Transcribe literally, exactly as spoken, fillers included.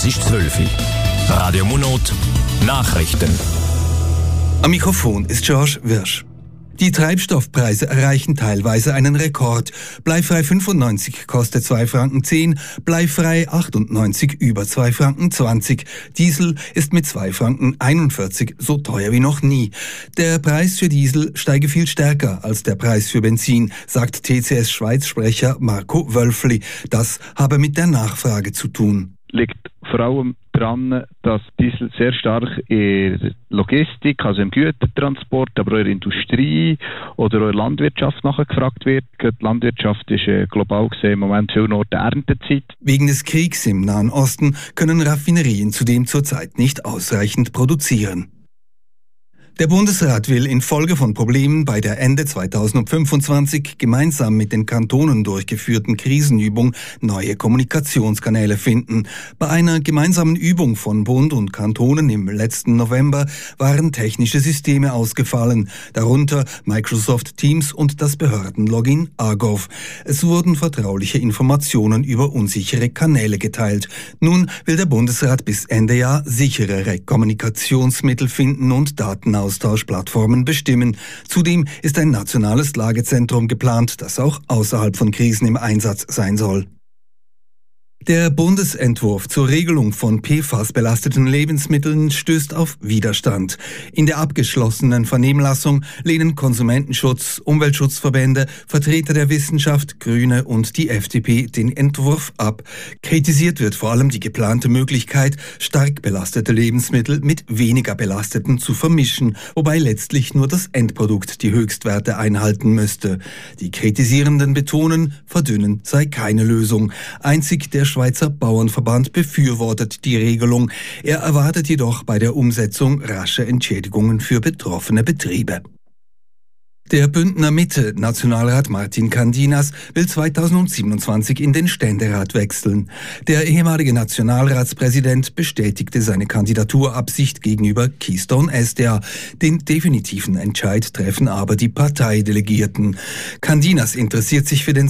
Es ist zwölf Uhr. Radio Monot, Nachrichten. Am Mikrofon ist George Wirsch. Die Treibstoffpreise erreichen teilweise einen Rekord. Bleifrei fünfundneunzig kostet zwei Franken zehn, bleifrei achtundneunzig über zwei Franken zwanzig. Diesel ist mit zwei Franken einundvierzig so teuer wie noch nie. Der Preis für Diesel steige viel stärker als der Preis für Benzin, sagt T C S-Schweiz-Sprecher Marco Wölfli. Das habe mit der Nachfrage zu tun. Liegt vor allem daran, dass Diesel sehr stark in der Logistik, also im Gütertransport, aber auch in der Industrie oder auch in der Landwirtschaft nachgefragt wird. Die Landwirtschaft ist global gesehen im Moment viel Nord der Erntezeit. Wegen des Kriegs im Nahen Osten können Raffinerien zudem zurzeit nicht ausreichend produzieren. Der Bundesrat will infolge von Problemen bei der Ende zweitausendfünfundzwanzig gemeinsam mit den Kantonen durchgeführten Krisenübung neue Kommunikationskanäle finden. Bei einer gemeinsamen Übung von Bund und Kantonen im letzten November waren technische Systeme ausgefallen, darunter Microsoft Teams und das Behördenlogin Argov. Es wurden vertrauliche Informationen über unsichere Kanäle geteilt. Nun will der Bundesrat bis Ende Jahr sicherere Kommunikationsmittel finden und Daten Austauschplattformen bestimmen. Zudem ist ein nationales Lagezentrum geplant, das auch außerhalb von Krisen im Einsatz sein soll. Der Bundesentwurf zur Regelung von P F A S-belasteten Lebensmitteln stößt auf Widerstand. In der abgeschlossenen Vernehmlassung lehnen Konsumentenschutz, Umweltschutzverbände, Vertreter der Wissenschaft, Grüne und die F D P den Entwurf ab. Kritisiert wird vor allem die geplante Möglichkeit, stark belastete Lebensmittel mit weniger belasteten zu vermischen, wobei letztlich nur das Endprodukt die Höchstwerte einhalten müsste. Die Kritisierenden betonen, verdünnen sei keine Lösung. Einzig der Schweizer Bauernverband befürwortet die Regelung. Er erwartet jedoch bei der Umsetzung rasche Entschädigungen für betroffene Betriebe. Der Bündner Mitte-Nationalrat Martin Candinas will zweitausendsiebenundzwanzig in den Ständerat wechseln. Der ehemalige Nationalratspräsident bestätigte seine Kandidaturabsicht gegenüber Keystone S D A. Den definitiven Entscheid treffen aber die Parteidelegierten. Candinas interessiert sich für den